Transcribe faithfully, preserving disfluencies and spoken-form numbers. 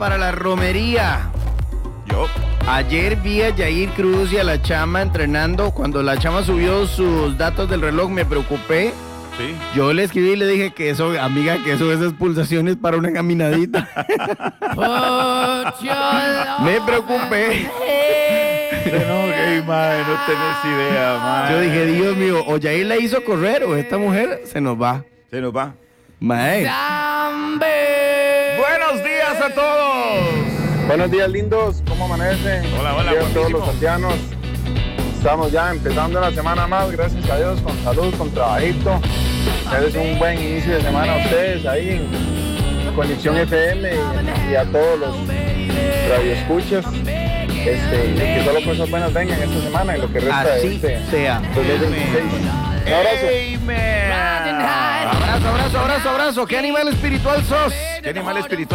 para la romería. Yo. Ayer vi a Yair Cruz y a la chama entrenando. Cuando la chama subió sus datos del reloj me preocupé. Sí. Yo le escribí y le dije que eso, amiga, que eso esas pulsaciones para una caminadita. Me preocupé. No, que madre, no tenés idea, madre. Yo dije, Dios mío, o Yair la hizo correr o esta mujer se nos va. Se nos va. Mae. Buenos días a todos. Buenos días, lindos. ¿Cómo amanecen? Hola, hola, Buenos días a todos buenísimo. los santianos. Estamos ya empezando la semana más, gracias a Dios, con salud, con trabajito. Es un buen inicio de semana a ustedes ahí en Conexión F M y, y a todos los radioescuchas. Este, y que solo cosas buenas vengan esta semana y lo que resta de Así este sea. dos mil veintiséis. Un abrazo. Amen. Abrazo, abrazo, abrazo, abrazo. ¿Qué animal espiritual sos? ¿Qué animal espiritual?